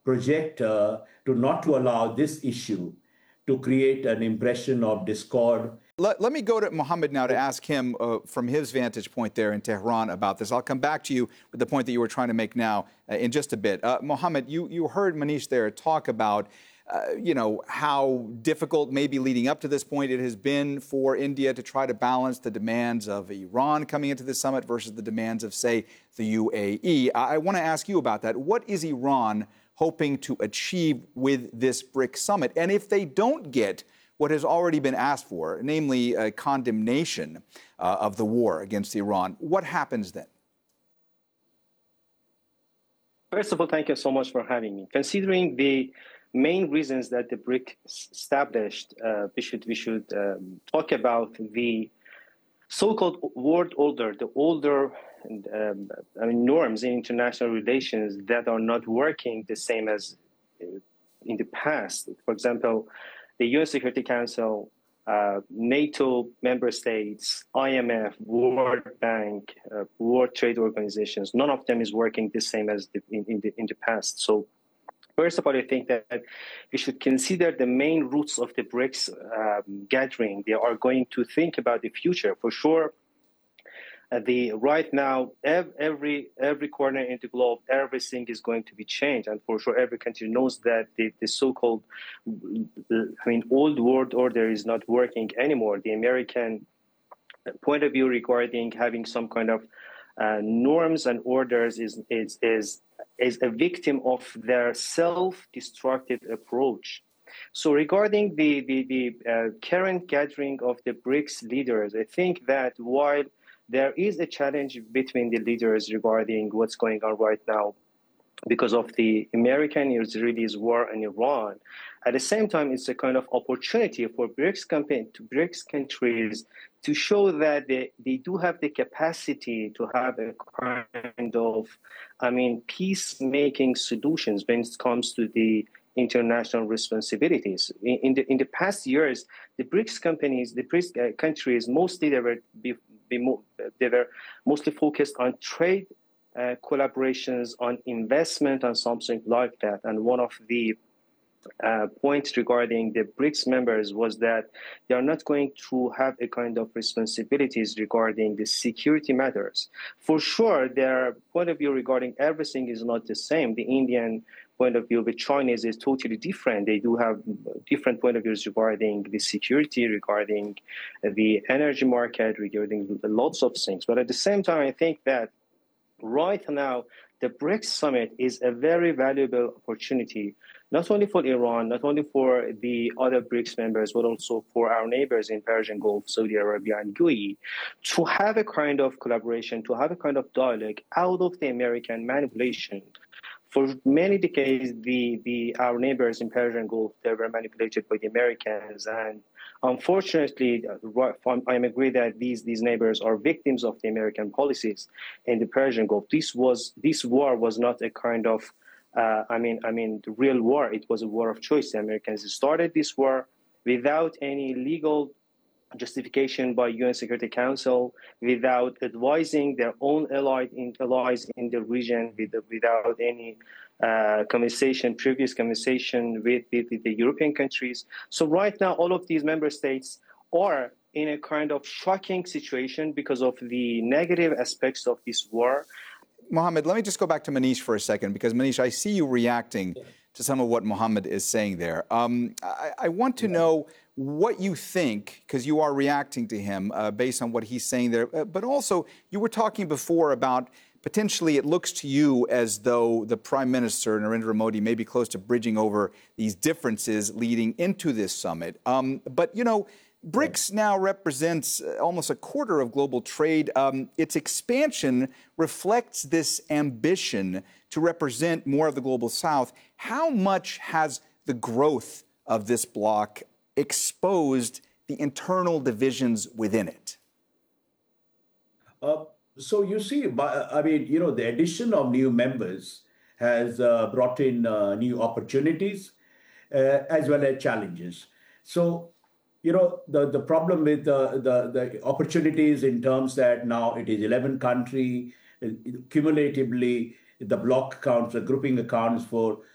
projector to allow this issue to create an impression of discord. Let me go to Mohammed now to ask him from his vantage point there in Tehran about this. I'll come back to you with the point that you were trying to make now in just a bit. Mohammed, you heard Manish there talk about how difficult maybe leading up to this point it has been for India to try to balance the demands of Iran coming into the summit versus the demands of, say, the UAE. I want to ask you about that. What is Iran hoping to achieve with this BRICS summit? And if they don't get what has already been asked for, namely a condemnation of the war against Iran, what happens then? First of all, thank you so much for having me. Considering the main reasons that the BRICS established, we should talk about the so-called world order, the older norms in international relations that are not working the same as in the past. For example, the UN Security Council, NATO member states, IMF, World Bank, World Trade Organizations, none of them is working the same as in the past. So first of all, I think that we should consider the main roots of the BRICS gathering. They are going to think about the future. For sure, right now, every corner in the globe, everything is going to be changed. And for sure, every country knows that the so-called, old world order is not working anymore. The American point of view regarding having some kind of norms and orders is a victim of their self-destructive approach. So regarding the current gathering of the BRICS leaders, I think that while there is a challenge between the leaders regarding what's going on right now because of the American-Israeli war in Iran. At the same time, it's a kind of opportunity for BRICS countries to show that they do have the capacity to have a kind of, peacemaking solutions when it comes to the international responsibilities. In the past years, the BRICS countries, mostly they were mostly focused on trade collaborations, on investment, and something like that. And one of the points regarding the BRICS members was that they are not going to have a kind of responsibilities regarding the security matters. For sure, their point of view regarding everything is not the same. The Indian point of view with Chinese is totally different. They do have different point of views regarding the security, regarding the energy market, regarding lots of things. But at the same time, I think that right now, the BRICS summit is a very valuable opportunity, not only for Iran, not only for the other BRICS members, but also for our neighbors in Persian Gulf, Saudi Arabia, and UAE, to have a kind of collaboration, to have a kind of dialogue out of the American manipulation. For many decades, our neighbors in Persian Gulf, they were manipulated by the Americans, and unfortunately, I agree that these neighbors are victims of the American policies in the Persian Gulf. This war was not a kind of, the real war. It was a war of choice. The Americans started this war without any legal justification by UN Security Council, without advising their own allies in the region, without any previous conversation with the European countries. So right now, all of these member states are in a kind of shocking situation because of the negative aspects of this war. Mohammed, let me just go back to Manish for a second, because Manish, I see you reacting to some of what Mohammed is saying there. I want to know what you think, because you are reacting to him based on what he's saying there. But also, you were talking before about potentially it looks to you as though the Prime Minister, Narendra Modi, may be close to bridging over these differences leading into this summit. But, BRICS now represents almost a quarter of global trade. Its expansion reflects this ambition to represent more of the global South. How much has the growth of this bloc exposed the internal divisions within it? So you see, the addition of new members has brought in new opportunities as well as challenges. So, the problem with the opportunities in terms that now it is 11 countries, cumulatively, the bloc accounts, the grouping accounts for